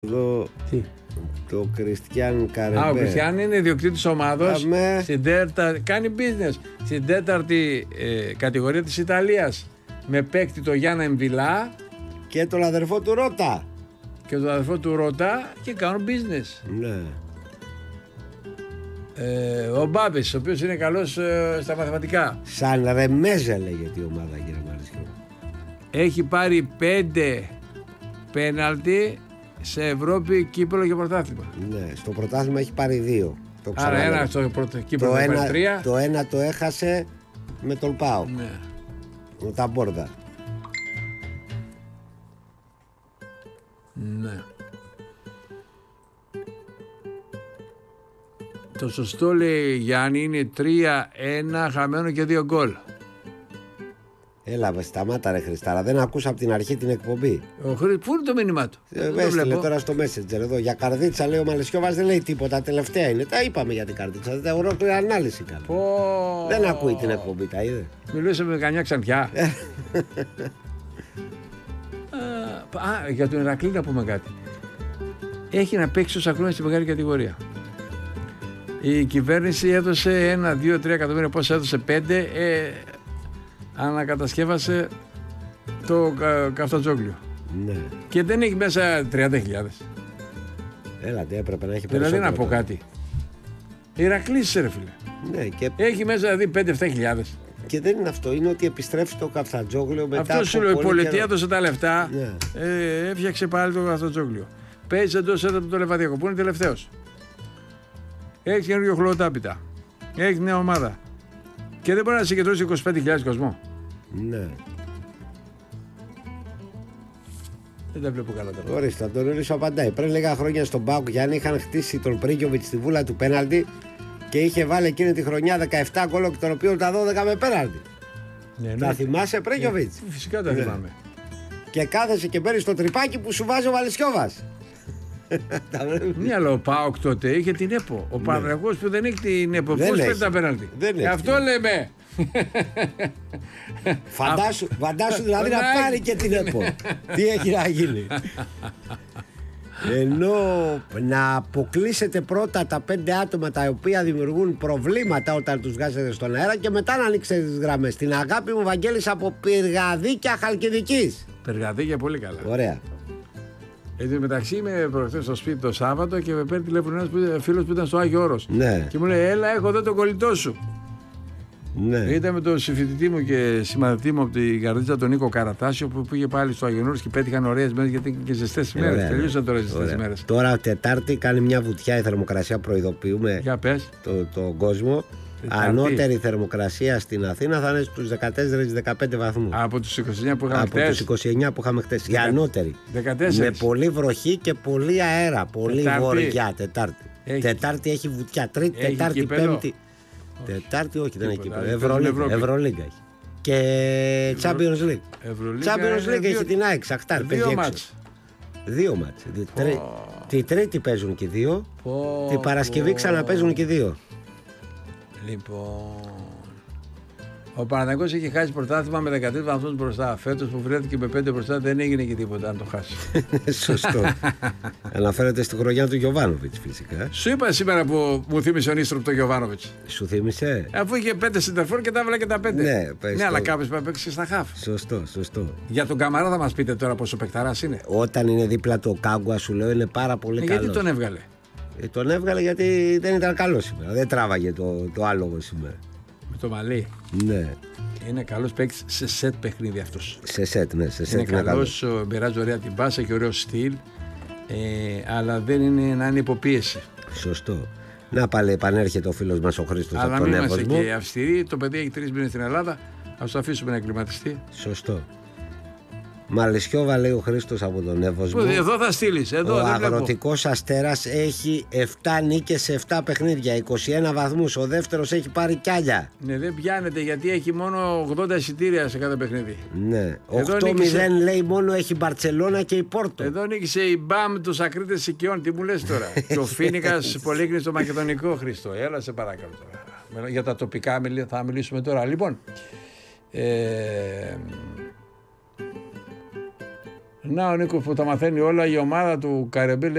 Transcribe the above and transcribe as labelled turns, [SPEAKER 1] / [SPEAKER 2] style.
[SPEAKER 1] Εδώ
[SPEAKER 2] Τι?
[SPEAKER 1] το Κριστιαν Καρεμπέ.
[SPEAKER 2] Ο Κριστιαν είναι ιδιοκτήτης ομάδος. Κάνει business στην τέταρτη κατηγορία της Ιταλίας. Με παίκτη το Γιάννα Εμβιλά
[SPEAKER 1] Και τον αδερφό του Ρώτα.
[SPEAKER 2] και τον αδερφό του Ρώτα και κάνουν business.
[SPEAKER 1] Ναι.
[SPEAKER 2] Ο Μπάμπης, ο οποίος είναι καλός στα μαθηματικά,
[SPEAKER 1] Σαν Ρεμέζε λέγεται η ομάδα, κύριε Μαρισιό.
[SPEAKER 2] έχει πάρει 5 πέναλτι σε Ευρώπη, Κύπρο και πρωτάθλημα.
[SPEAKER 1] Ναι, στο πρωτάθλημα έχει πάρει 2. Το
[SPEAKER 2] Άρα
[SPEAKER 1] ξαναλέω.
[SPEAKER 2] ένα στο Κύπρο
[SPEAKER 1] το
[SPEAKER 2] και
[SPEAKER 1] ένα,
[SPEAKER 2] 3.
[SPEAKER 1] το ένα το έχασε με τον ΠΑΟΚ.
[SPEAKER 2] Ναι.
[SPEAKER 1] Με τα μπόρδα.
[SPEAKER 2] Ναι. Το σωστό, λέει Γιάννη, είναι 3-1 χαμένο και 2 γκολ.
[SPEAKER 1] Έλα, σταμάτα ρε Χριστάρα. Δεν ακούσα από την αρχή την εκπομπή.
[SPEAKER 2] Πού είναι το μήνυμά του? Δεν το
[SPEAKER 1] Έστειλε
[SPEAKER 2] βλέπω.
[SPEAKER 1] τώρα στο Messenger εδώ. Για καρδίτσα λέει ο Μαλαισιόβας, δεν λέει τίποτα. Τελευταία είναι. Τα είπαμε για την καρδίτσα. Δεν ολόκληρη ανάλυση κάνει. Δεν ακούει την εκπομπή, τα είδε.
[SPEAKER 2] Μιλούσαμε με κανιά ξανθιά. Για τον Ηρακλή να πούμε κάτι. Έχει να παίξει όσα χρόνια στη μεγάλη κατηγορία. Η κυβέρνηση έδωσε 1, 2, 3 εκατομμύρια, πόσα έδωσε 5, ανακατασκεύασε το Καφτατζόγλιο.
[SPEAKER 1] Ναι.
[SPEAKER 2] Και δεν έχει μέσα 30.000.
[SPEAKER 1] Έλα, έπρεπε να έχει
[SPEAKER 2] Δηλαδή
[SPEAKER 1] περισσότερο.
[SPEAKER 2] να πω κάτι. Ηρακλής ρε φίλε.
[SPEAKER 1] Ναι,
[SPEAKER 2] Έχει μέσα δηλαδή 5-7.000.
[SPEAKER 1] και δεν είναι αυτό. Είναι ότι επιστρέφει το Καφτατζόγλιο μετά.
[SPEAKER 2] Αυτό
[SPEAKER 1] από
[SPEAKER 2] σου λέει, η
[SPEAKER 1] πολύ
[SPEAKER 2] πολιτεία
[SPEAKER 1] καιρό.
[SPEAKER 2] έδωσε τα λεφτά,
[SPEAKER 1] Ναι.
[SPEAKER 2] έφτιαξε πάλι το Καφτατζόγλιο. Παίζει εντός έδρα το Λεβαδιακό που είναι τελευταίος. Έχει καινούργιο χλωτάπιτα. Έχει νέα ομάδα. Και δεν μπορεί να συγκεντρώσει 25.000 κόσμο.
[SPEAKER 1] Ναι.
[SPEAKER 2] Δεν τα βλέπω καλά τώρα.
[SPEAKER 1] Ορίστε, τον Ήλιο απαντάει. Πριν λίγα χρόνια στον ΠΑΟΚ Γιάννη είχαν χτίσει τον Πρίγιοβιτ στη βούλα του πέναλτι και είχε βάλει εκείνη τη χρονιά 17 γκολ, εκ των οποίων τα 12 με πέναλτι.
[SPEAKER 2] Ναι,
[SPEAKER 1] Τα θυμάσαι, Πρίγιοβιτ?
[SPEAKER 2] Φυσικά τα
[SPEAKER 1] Ναι.
[SPEAKER 2] θυμάμαι.
[SPEAKER 1] Και κάθεσαι και παίρνει το τρυπάκι που σου βάζει ο Βαλαισιόβας. Τα βλέπεις?
[SPEAKER 2] Ναι, αλλά ο ΠΑΟΚ τότε είχε την ΕΠΟ. Ο Παναθηναϊκός που δεν έχει την ΕΠΟ,
[SPEAKER 1] Δεν
[SPEAKER 2] πώς
[SPEAKER 1] έχει.
[SPEAKER 2] παίρνει τα πέναλτι?
[SPEAKER 1] Δεν έχει.
[SPEAKER 2] Αυτό λέμε.
[SPEAKER 1] Φαντάσου δηλαδή να
[SPEAKER 2] Ναι.
[SPEAKER 1] πάρει και την ΕΠΟ. Τι έχει να γίνει? Ενώ να αποκλείσετε πρώτα τα 5 άτομα τα οποία δημιουργούν προβλήματα όταν τους βγάζετε στον αέρα και μετά να ανοίξετε τις γραμμές. Την αγάπη μου Βαγγέλης από Πυργαδίκια Χαλκιδικής.
[SPEAKER 2] Περγαδίκια πολύ καλά.
[SPEAKER 1] Ωραία.
[SPEAKER 2] Εν τω μεταξύ είμαι προχθές στο σπίτι το Σάββατο και με παίρνει τηλέφωνο ένας φίλος που ήταν στο Άγιο Όρος.
[SPEAKER 1] Ναι,
[SPEAKER 2] Και μου λέει, έλα, έχω εδώ το κολλητό σου.
[SPEAKER 1] ναι.
[SPEAKER 2] Ήταν με τον συμφοιτητή μου και συμμαθητή μου από την Καρδίτσα, τον Νίκο Καρατάσιο, που πήγε πάλι στο Άγιο Όρος και πέτυχαν ωραίες μέρες γιατί ήταν και ζεστές ημέρες.
[SPEAKER 1] Ωραία,
[SPEAKER 2] Τελείωσαν τώρα οι ζεστές
[SPEAKER 1] Ωραία.
[SPEAKER 2] ημέρες.
[SPEAKER 1] Τώρα Τετάρτη κάνει μια βουτιά η θερμοκρασία, προειδοποιούμε
[SPEAKER 2] Για πες.
[SPEAKER 1] τον κόσμο.
[SPEAKER 2] Τετάρτη.
[SPEAKER 1] Ανώτερη θερμοκρασία στην Αθήνα θα είναι στους 14-15 βαθμούς.
[SPEAKER 2] Από τους 29 που είχαμε
[SPEAKER 1] Από τους
[SPEAKER 2] χτες.
[SPEAKER 1] 29 που είχαμε χτες. Η ανώτερη.
[SPEAKER 2] 14.
[SPEAKER 1] Με πολύ βροχή και πολύ αέρα. Πολύ
[SPEAKER 2] Τετάρτη.
[SPEAKER 1] βορειά. Τετάρτη.
[SPEAKER 2] Έχει.
[SPEAKER 1] Τετάρτη έχει βουτιά. Τρίτη,
[SPEAKER 2] Έχει
[SPEAKER 1] Τετάρτη,
[SPEAKER 2] κύπελλο?
[SPEAKER 1] Πέμπτη. Τετάρτη όχι, δεν έχει
[SPEAKER 2] Τίποτα.
[SPEAKER 1] κύπελλο.
[SPEAKER 2] Παίζουν Ευρώπη.
[SPEAKER 1] Ευρωλίγκα έχει. Και Champions League.
[SPEAKER 2] Ευρωλίγκα
[SPEAKER 1] Champions
[SPEAKER 2] είναι
[SPEAKER 1] League έχει την ΑΕΚ Σαχτάρ. παίζει
[SPEAKER 2] Δύο
[SPEAKER 1] έξω.
[SPEAKER 2] μάτς.
[SPEAKER 1] 2 μάτς. Τη Τρίτη παίζουν και 2. Την Παρασκευή ξαναπαίζουν και 2.
[SPEAKER 2] Λοιπόν, ο Παναθηναϊκός έχει χάσει πρωτάθλημα με 13 βαθμούς μπροστά. Φέτος που βρέθηκε με 5 μπροστά δεν έγινε και τίποτα αν το χάσει.
[SPEAKER 1] Σωστό. Αναφέρεται στη χρονιά του Γιοβάνοβιτς φυσικά.
[SPEAKER 2] Σου είπα σήμερα που μου θύμισε ο Νίστροπ το Γιοβάνοβιτς.
[SPEAKER 1] Σου θύμισε?
[SPEAKER 2] Αφού είχε 5 συντερφόρ και τα έβαλε και τα 5.
[SPEAKER 1] Ναι, πες το.
[SPEAKER 2] αλλά κάποιος πρέπει να παίξει και στα χαφ.
[SPEAKER 1] Σωστό.
[SPEAKER 2] Για τον Καμαρά θα μας πείτε τώρα πόσο παικταράς είναι.
[SPEAKER 1] Όταν είναι δίπλα του ο Κάγκουα, σου λέω, είναι πάρα πολύ
[SPEAKER 2] Γιατί
[SPEAKER 1] καλός.
[SPEAKER 2] τον έβγαλε?
[SPEAKER 1] Τον έβγαλε γιατί δεν ήταν καλό σήμερα. Δεν τράβαγε το άλογο σήμερα.
[SPEAKER 2] Με το μαλλί.
[SPEAKER 1] Ναι.
[SPEAKER 2] Είναι καλός παίκτης σε σετ παιχνίδι αυτός.
[SPEAKER 1] Σε σετ, ναι, σε
[SPEAKER 2] Είναι
[SPEAKER 1] σετ είναι καλός.
[SPEAKER 2] καλός, μοιράζει ωραία την πάσα και ωραίο στυλ. Αλλά δεν είναι να είναι υποπίεση.
[SPEAKER 1] Σωστό. Να πάλι επανέρχεται ο φίλος μας ο Χρήστος
[SPEAKER 2] Αλλά
[SPEAKER 1] από
[SPEAKER 2] μην
[SPEAKER 1] τον
[SPEAKER 2] είμαστε
[SPEAKER 1] Εύωσμο.
[SPEAKER 2] και αυστηροί. Το παιδί έχει 3 μήνες στην Ελλάδα. Ας το αφήσουμε να εγκληματιστεί.
[SPEAKER 1] Σωστό. Μαλαισιόβα λέει ο Χρήστος από τον Εύωσμο.
[SPEAKER 2] Εδώ θα στείλεις. Εδώ
[SPEAKER 1] Ο
[SPEAKER 2] δεν βλέπω.
[SPEAKER 1] Αγροτικός Αστέρας έχει 7 νίκες σε 7 παιχνίδια, 21 βαθμούς. Ο δεύτερος έχει πάρει κιάλια.
[SPEAKER 2] Ναι, δεν πιάνεται γιατί έχει μόνο 80 εισιτήρια σε κάθε παιχνίδι.
[SPEAKER 1] Ναι.
[SPEAKER 2] Εδώ
[SPEAKER 1] 8-0
[SPEAKER 2] νίκησε.
[SPEAKER 1] λέει μόνο έχει η Μπαρτσελώνα και η Πόρτο.
[SPEAKER 2] Εδώ νίκησε η Μπαμ τους ακρίτες Σικιών. Τι μου λες τώρα? Και ο Φίνικας Πολύγνης στο Μακεδονικό, Χριστό. Έλα σε παρακαλώ τώρα. Για τα τοπικά θα μιλήσουμε τώρα. Λοιπόν, Να ο Νίκος που τα μαθαίνει όλα, η ομάδα του Καρεμπή